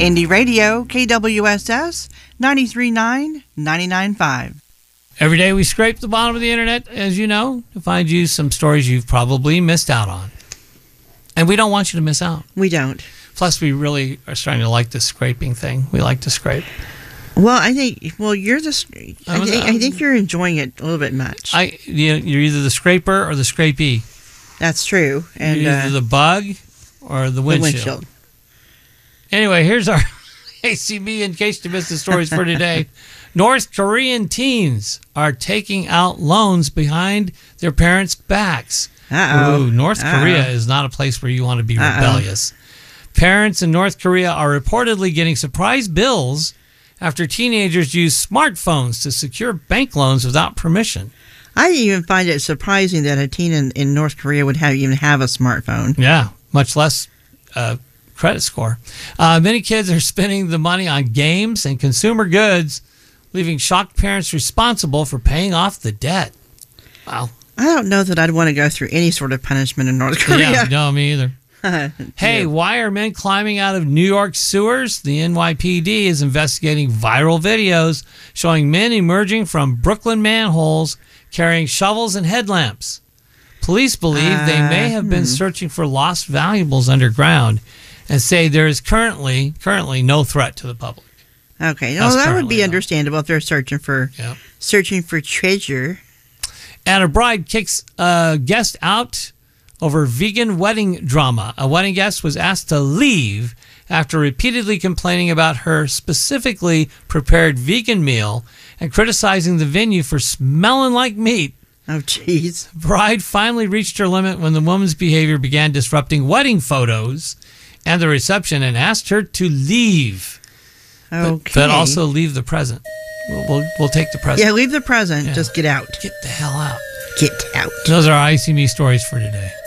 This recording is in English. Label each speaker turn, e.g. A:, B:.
A: Indie Radio, KWSS, 93.9, 99.5.
B: Every day we scrape the bottom of the internet, as you know, to find you some stories you've probably missed out on. And we don't want you to miss out.
A: We don't.
B: Plus, we really are starting to like this scraping thing. We like to scrape.
A: Well, I think you're enjoying it a little bit much.
B: You're either the scraper or the scrapee.
A: That's true. And
B: you're either the bug or the windshield. Anyway, here's our ACB in case you missed the stories for today. North Korean teens are taking out loans behind their parents' backs.
A: Uh-oh.
B: Ooh, North Korea is not a place where you want to be rebellious. Parents in North Korea are reportedly getting surprise bills after teenagers use smartphones to secure bank loans without permission.
A: I even find it surprising that a teen in North Korea would even have a smartphone.
B: Yeah, much less credit score. Many kids are spending the money on games and consumer goods, leaving shocked parents responsible for paying off the debt. Wow.
A: I don't know that I'd want to go through any sort of punishment in North Korea.
B: Yeah, no, me either. Hey, why are men climbing out of New York sewers? The NYPD is investigating viral videos showing men emerging from Brooklyn manholes carrying shovels and headlamps. Police believe they may have been searching for lost valuables underground and say there is currently no threat to the public.
A: Okay, well, that would be understandable if they're searching for treasure.
B: And a bride kicks a guest out over vegan wedding drama. A wedding guest was asked to leave after repeatedly complaining about her specifically prepared vegan meal and criticizing the venue for smelling like meat.
A: Oh, jeez.
B: Bride finally reached her limit when the woman's behavior began disrupting wedding photos and the reception and asked her to leave.
A: Okay.
B: But also leave the present. We'll take the present.
A: Yeah, leave the present. Yeah. Just get out.
B: Get the hell out.
A: Get out.
B: Those are our ICB stories for today.